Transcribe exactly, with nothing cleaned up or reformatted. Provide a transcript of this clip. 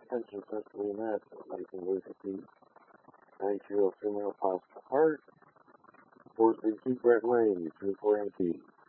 attention sensitively enough, I can lose a feet. Thank you, female pasta heart. Four six two Brett Lane, two four M T.